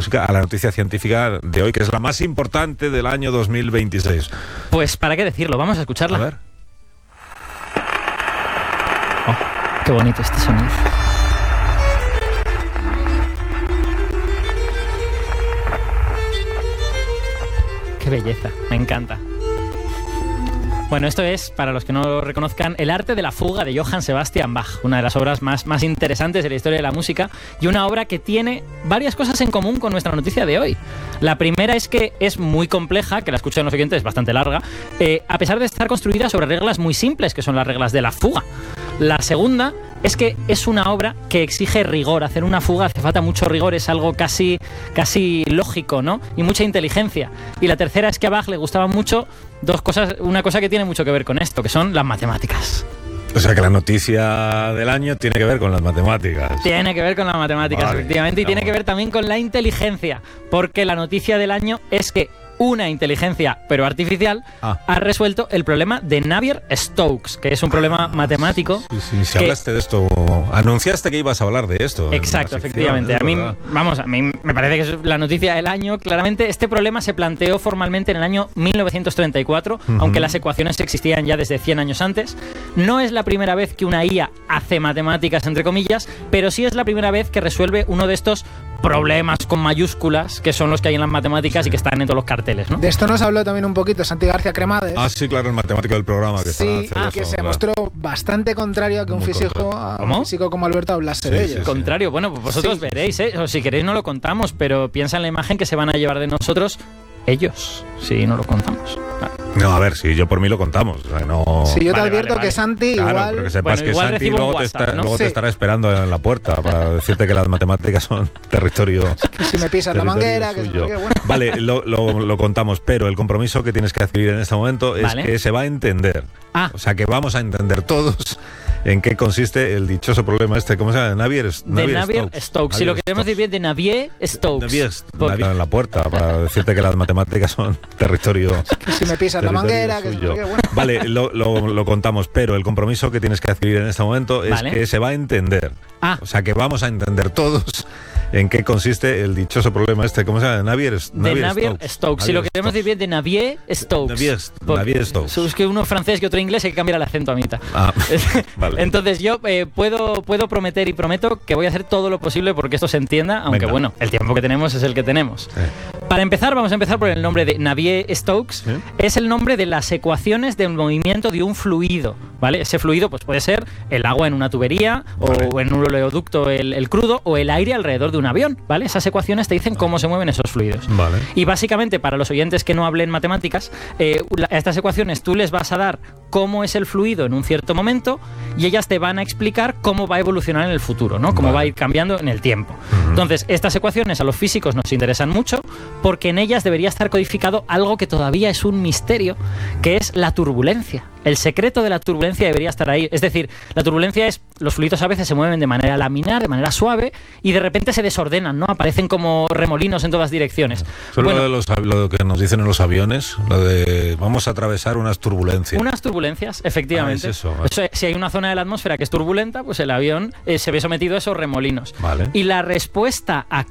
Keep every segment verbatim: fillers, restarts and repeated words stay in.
música, a la noticia científica de hoy, que es la más importante del año dos mil veintiséis. Pues para qué decirlo, vamos a escucharla. A ver. Oh, qué bonito este sonido. Qué belleza, me encanta. Bueno, esto es, para los que no lo reconozcan, El arte de la fuga de Johann Sebastian Bach, una de las obras más, más interesantes de la historia de la música y una obra que tiene varias cosas en común con nuestra noticia de hoy. La primera es que es muy compleja, que la escuchan los siguientes, es bastante larga, eh, a pesar de estar construida sobre reglas muy simples, que son las reglas de la fuga. La segunda es que es una obra que exige rigor. Hacer una fuga hace falta mucho rigor, es algo casi, casi lógico, ¿no? Y mucha inteligencia. Y la tercera es que a Bach le gustaban mucho dos cosas, una cosa que tiene mucho que ver con esto, que son las matemáticas. O sea que la noticia del año tiene que ver con las matemáticas. Tiene que ver con las matemáticas, vale, efectivamente, y tiene vamos. que ver también con la inteligencia, porque la noticia del año es que una inteligencia, pero artificial, ah. ha resuelto el problema de Navier-Stokes, que es un problema matemático. Sí, sí, si que... hablaste de esto, anunciaste que ibas a hablar de esto. Exacto, efectivamente. A mí, vamos, a mí me parece que es la noticia del año. Claramente, este problema se planteó formalmente en el año mil novecientos treinta y cuatro, uh-huh. aunque las ecuaciones existían ya desde cien años antes. No es la primera vez que una I A hace matemáticas, entre comillas, pero sí es la primera vez que resuelve uno de estos problemas con mayúsculas, que son los que hay en las matemáticas, sí. y que están en todos los carteles, ¿no? De esto nos habló también un poquito Santi García Cremades. Ah, sí, claro, el matemático del programa. Que sí, ah, que se claro. mostró bastante contrario a que un físico, a un físico como Alberto hablase sí, de ellos. Sí, contrario, bueno, pues vosotros sí. veréis, ¿eh? O si queréis no lo contamos, pero piensa en la imagen que se van a llevar de nosotros ellos, si no lo contamos. Claro. No, a ver, si yo por mí lo contamos. O sea, no... Si yo te vale, advierto vale, vale. que Santi claro, igual... pero que sepas bueno, que igual Santi luego, WhatsApp, te, está, ¿no? luego sí. te estará esperando en la puerta para decirte que las matemáticas son territorio. Que si me pisas la manguera, que, suyo. que bueno. Vale, lo, lo, lo contamos, pero el compromiso que tienes que adquirir en este momento es vale. que se va a entender. Ah. O sea, que vamos a entender todos en qué consiste el dichoso problema este. ¿Cómo se llama? Navier-Stokes. De Navier-Stokes. Si lo queremos decir bien, de Navier-Stokes. Navier en la puerta para decirte que las matemáticas son territorio. Que si me pisas la manguera, que, que bueno. Vale, lo, lo, lo contamos, pero el compromiso que tienes que adquirir en este momento es vale. que se va a entender. Ah. O sea, que vamos a entender todos en qué consiste el dichoso problema este. ¿Cómo se llama? Navier, de Navier-Stokes. Si lo queremos decir bien, de Navier-Stokes. Navier-Stokes. Es que uno francés y otro inglés hay que cambiar el acento a mitad. Ah, vale. Entonces yo eh, puedo, puedo prometer y prometo que voy a hacer todo lo posible porque esto se entienda, aunque Venga. bueno, el tiempo que tenemos es el que tenemos. Eh. Para empezar, vamos a empezar por el nombre de Navier-Stokes. ¿Eh? Es el nombre de las ecuaciones del movimiento de un fluido, ¿vale? Ese fluido pues puede ser el agua en una tubería vale. o en un oleoducto el, el crudo o el aire alrededor de un avión, ¿vale? Esas ecuaciones te dicen cómo se mueven esos fluidos. Vale. Y básicamente, para los oyentes que no hablen matemáticas, eh, a estas ecuaciones tú les vas a dar cómo es el fluido en un cierto momento y ellas te van a explicar cómo va a evolucionar en el futuro, ¿no? Cómo vale. va a ir cambiando en el tiempo. Uh-huh. Entonces, estas ecuaciones a los físicos nos interesan mucho porque en ellas debería estar codificado algo que todavía es un misterio, que es la turbulencia. El secreto de la turbulencia debería estar ahí. Es decir, la turbulencia es, los fluidos a veces se mueven de manera laminar, de manera suave, y de repente se desordenan, ¿no? Aparecen como remolinos en todas direcciones. Solo bueno, lo, de los, lo que nos dicen en los aviones, lo de vamos a atravesar unas turbulencias. Unas turbulencias, efectivamente. Ah, es eso, vale. Eso, si hay una zona de la atmósfera que es turbulenta, pues el avión eh, se ve sometido a esos remolinos. Vale. Y la respuesta a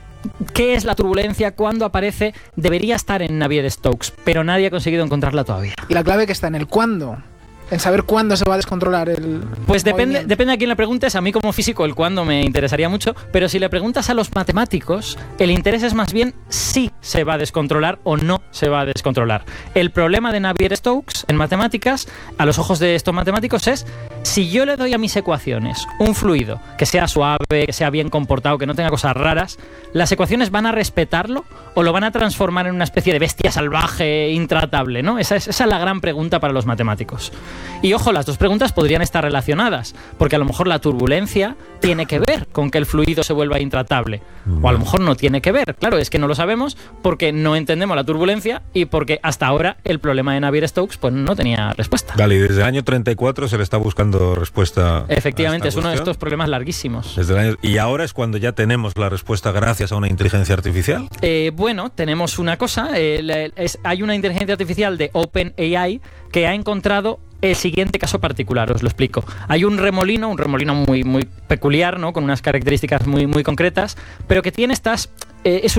¿qué es la turbulencia? ¿Cuándo aparece? Debería estar en Navier-Stokes, pero nadie ha conseguido encontrarla todavía. ¿Y la clave que está en el cuándo? En saber cuándo se va a descontrolar el Pues depende, movimiento. depende a quién le preguntes. A mí como físico el cuándo me interesaría mucho, pero si le preguntas a los matemáticos, el interés es más bien si se va a descontrolar o no se va a descontrolar. El problema de Navier-Stokes en matemáticas, a los ojos de estos matemáticos, es si yo le doy a mis ecuaciones un fluido que sea suave, que sea bien comportado, que no tenga cosas raras, ¿las ecuaciones van a respetarlo o lo van a transformar en una especie de bestia salvaje intratable, ¿no? Esa es, esa es la gran pregunta para los matemáticos. Y ojo, las dos preguntas podrían estar relacionadas, porque a lo mejor la turbulencia tiene que ver con que el fluido se vuelva intratable, o a lo mejor no tiene que ver. Claro, es que no lo sabemos porque no entendemos la turbulencia y porque hasta ahora el problema de Navier-Stokes pues no tenía respuesta. Vale, y desde el año treinta y cuatro se le está buscando respuesta. Efectivamente, a es esta uno de cuestión. estos problemas larguísimos. Desde el año, y ahora es cuando ya tenemos la respuesta gracias a una inteligencia artificial. Eh, bueno, tenemos una cosa, eh, la, es, hay una inteligencia artificial de OpenAI que ha encontrado el siguiente caso particular, os lo explico. Hay un remolino, un remolino muy, muy peculiar, ¿no? Con unas características muy, muy concretas, pero que tiene estas... Eh, es,